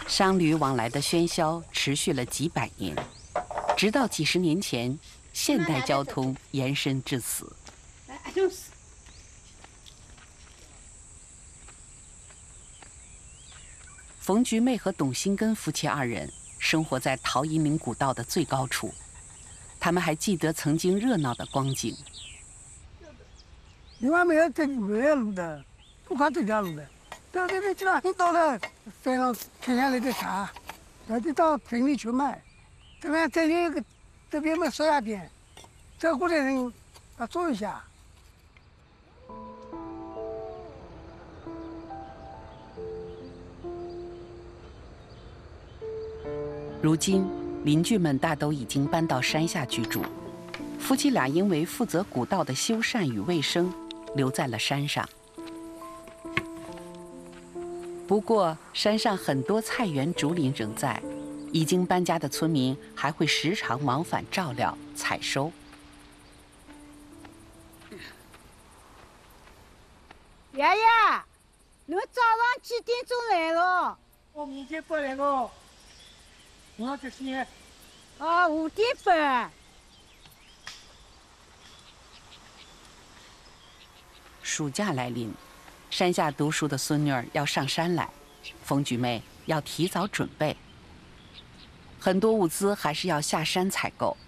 商旅往来的喧嚣持续了几百年，直到几十年前，现代交通延伸至此。冯菊妹和董新根夫妻二人生活在陶遗岭古道的最高处，他们还记得曾经热闹的光景。 另外没有路的，不看这条路的，到这边去了很多的，这样停下来的茶，然后到城里去卖。这边这里有个，这边没收下店，走过的人要坐一下。 如今，邻居们大都已经搬到山下居住，夫妻俩因为负责古道的修缮与卫生，留在了山上。不过，山上很多菜园竹林仍在，已经搬家的村民还会时常往返照料、采收。 爷爷，你们早上几点钟来了？ 我5点半来了，我这些。 啊，5点半。 暑假来临，山下读书的孙女儿要上山来，冯菊妹要提早准备。很多物资还是要下山采购。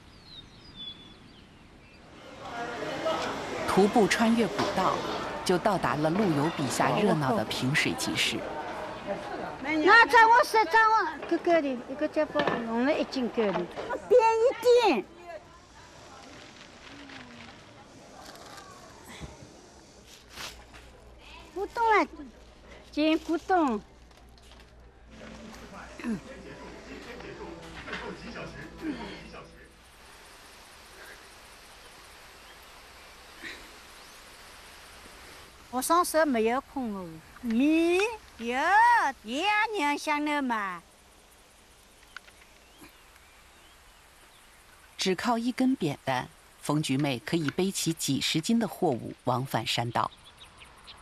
徒步穿越古道，就到达了陆游笔下热闹的平水集市。 那掌握是掌握，这个的一个这不弄了1斤够的，便宜点。古董啊，捡古董。我上山没有空了。你有爹娘想了嘛？ 只靠一根扁担，冯菊妹可以背起几十斤的货物往返山道。